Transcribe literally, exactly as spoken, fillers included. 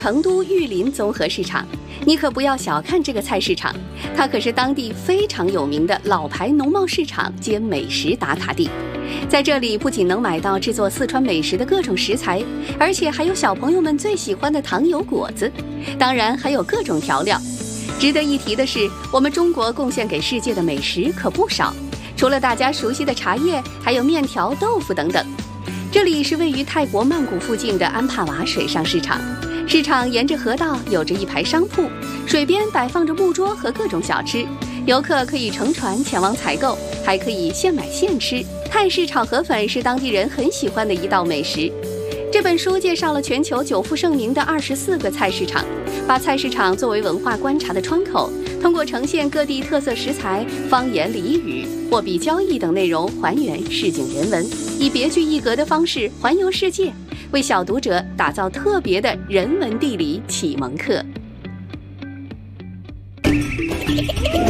成都玉林综合市场，你可不要小看这个菜市场，它可是当地非常有名的老牌农贸市场兼美食打卡地。在这里不仅能买到制作四川美食的各种食材，而且还有小朋友们最喜欢的糖油果子，当然还有各种调料。值得一提的是，我们中国贡献给世界的美食可不少，除了大家熟悉的茶叶，还有面条、豆腐等等。这里是位于泰国曼谷附近的安帕瓦水上市场。市场沿着河道有着一排商铺，水边摆放着木桌和各种小吃，游客可以乘船前往采购，还可以现买现吃。泰式炒河粉是当地人很喜欢的一道美食。这本书介绍了全球久负盛名的二十四个菜市场，把菜市场作为文化观察的窗口，通过呈现各地特色食材、方言俚语、货币交易等内容，还原市井人文，以别具一格的方式环游世界，为小读者打造特别的人文地理启蒙课。